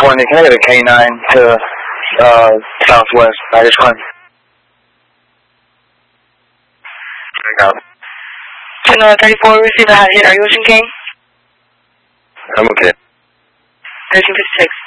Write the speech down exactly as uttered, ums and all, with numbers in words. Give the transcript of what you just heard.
twenty, can I get a K nine to uh, southwest baggage claim? There you go. two nine thirty-four, receiving a hot hit. Are you Ocean King? I'm okay. thirteen fifty-six.